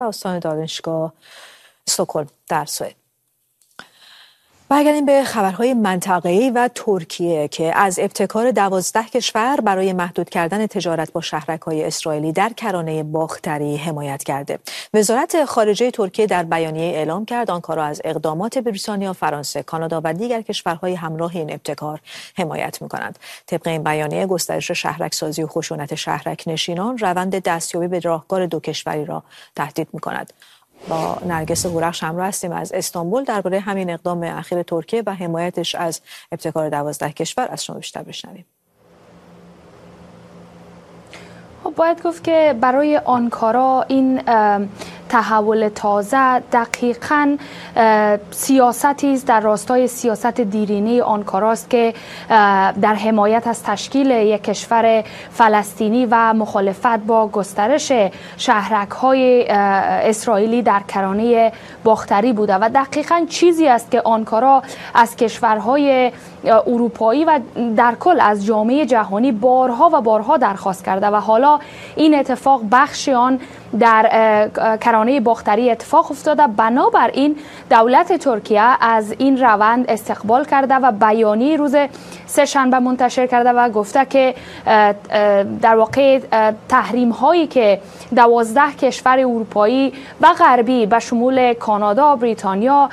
آستان دانشگاه استکهلم در سوئد. برگردیم به خبرهای منطقه‌ای و ترکیه که از ابتکار 12 کشور برای محدود کردن تجارت با شهرک‌های اسرائیلی در کرانه باختری حمایت کرده. وزارت خارجه ترکیه در بیانیه اعلام کرد آنکارا از اقدامات بریتانیا، فرانسه، کانادا و دیگر کشورهای همراه این ابتکار حمایت می‌کنند. طبق این بیانیه گسترش شهرک‌سازی و خشونت شهرک نشینان روند دستیابی به راهکار دو کشوری را تهدید می‌کند. با نرگس هورخش همراه هستیم از استانبول درباره همین اقدام اخیر ترکیه و حمایتش از ابتکار 12 کشور از شما بیشتر بشنویم. باید گفت که برای آنکارا این تحول تازه دقیقاً سیاستی است در راستای سیاست دیرینه آنکارا است که در حمایت از تشکیل یک کشور فلسطینی و مخالفت با گسترش شهرک‌های اسرائیلی در کرانه باختری بوده و دقیقاً چیزی است که آنکارا از کشورهای اروپایی و در کل از جامعه جهانی بارها و بارها درخواست کرده و حالا این اتفاق بخشی آن در کرانه باختری اتفاق افتاده. بنابراین دولت ترکیه از این روند استقبال کرده و بیانیه روز سه‌شنبه منتشر کرده و گفته که در واقع تحریم هایی که 12 کشور اروپایی و غربی به شمول کانادا، بریتانیا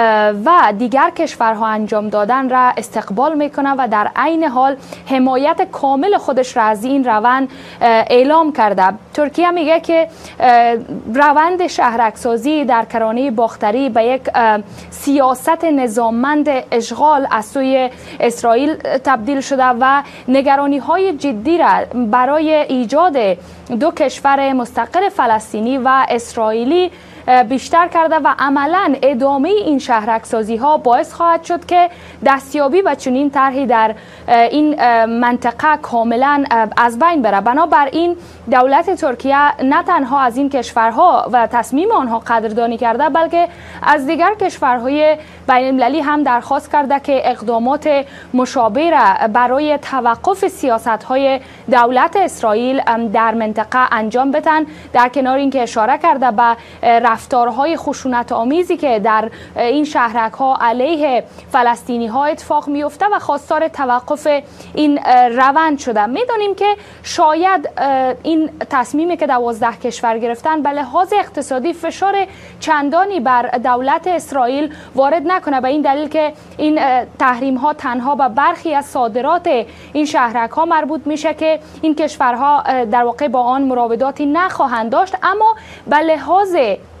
و دیگر کشورها انجام دادن را استقبال میکنه و در عین حال حمایت کامل خودش را از این روند اعلام کرده. ترکیه میگه که روند شهرک‌سازی در کرانه باختری به یک سیاست نظاممند اشغال از سوی اسرائیل تبدیل شده و نگرانی‌های جدی را برای ایجاد دو کشور مستقل فلسطینی و اسرائیلی بیشتر کرده و عملاً ادامه این شهرک‌سازی ها باعث خواهد شد که دستیابی و چنین طرحی در این منطقه کاملاً از بین بره. بنابراین دولت ترکیه نه تنها از این کشورها و تصمیم آنها قدردانی کرده بلکه از دیگر کشورهای بین‌المللی هم درخواست کرده که اقدامات مشابه را برای توقف سیاست‌های دولت اسرائیل در منطقه انجام بدن. در کنار اینکه اشاره کرده به رفتارهای خشونت آمیزی که در این شهرک‌ها علیه فلسطینی‌ها اتفاق می‌افته و خواستار توقف این روند شده. می‌دانیم که شاید این تصمیمی که 12 کشور گرفتن به لحاظ اقتصادی فشار چندانی بر دولت اسرائیل وارد نکنه، به این دلیل که این تحریم‌ها تنها به برخی از صادرات این شهرک‌ها مربوط میشه که این کشورها در واقع با آن مراوداتی نخواهند داشت، اما به لحاظ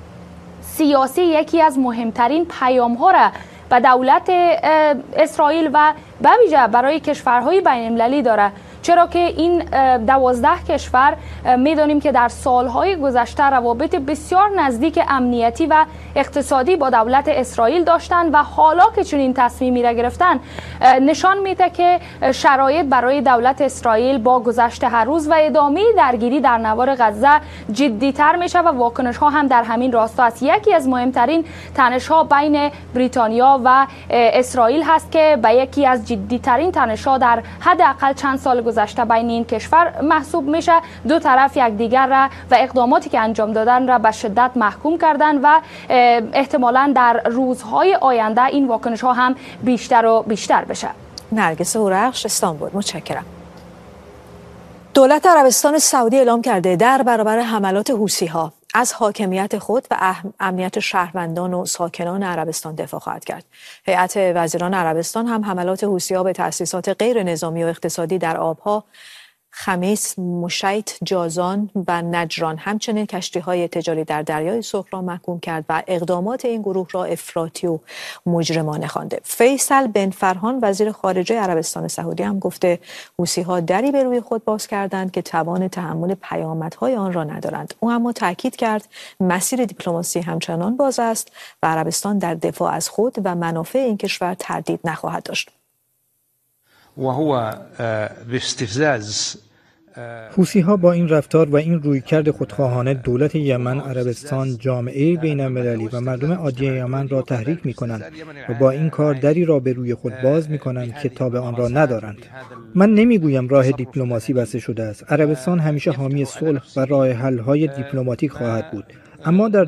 سیاسی یکی از مهمترین پیام‌ها را به دولت اسرائیل و به ویژه برای کشورهای بین‌المللی داره، چرا که این 12 کشور میدانیم که در سالهای گذشته روابط بسیار نزدیک امنیتی و اقتصادی با دولت اسرائیل داشتند و حالا که چنین تصمیمی را گرفتن نشان میده که شرایط برای دولت اسرائیل با گذشت هر روز و ادامه درگیری در نوار غزه جدی‌تر میشه و واکنش ها هم در همین راستا است. یکی از مهمترین تنش ها بین بریتانیا و اسرائیل هست که به یکی از جدی‌ترین تنش ها در حداقل چند سال گذشته بین این کشور محسوب میشه. دو طرف یکدیگر را و اقداماتی که انجام دادن را به شدت محکوم کردن و احتمالاً در روزهای آینده این واکنش ها هم بیشتر و بیشتر بشه. نرگس هورخش، استانبول. متشکرم. دولت عربستان سعودی اعلام کرده در برابر حملات حوثی‌ها از حاکمیت خود و امنیت شهروندان و ساکنان عربستان دفاع خواهد کرد. هیئت وزیران عربستان هم حملات حوثی‌ها به تأسیسات غیر نظامی و اقتصادی در آبها خمیس، مشیط، جازان و نجران همچنین کشتی‌های تجاری در دریای سرخ را محکوم کرد و اقدامات این گروه را افراطی و مجرمانه خوانده. فیصل بن فرحان وزیر خارجه عربستان سعودی هم گفته حوثی‌ها دری به روی خود باز کردند که توان تحمل پیامدهای آن را ندارند. او اما تاکید کرد مسیر دیپلماسی همچنان باز است و عربستان در دفاع از خود و منافع این کشور تردید نخواهد داشت. حوثی‌ها با این رفتار و این رویکرد خودخواهانه دولت یمن، عربستان، جامعه بین‌المللی و مردم عادی یمن را تحریک می‌کنند و با این کار دری را به روی خود باز می‌کنند که تاب آن را ندارند. من نمی‌گویم راه دیپلماسی بسته شده است. عربستان همیشه حامی صلح و راه حل‌های دیپلماتیک خواهد بود. اما در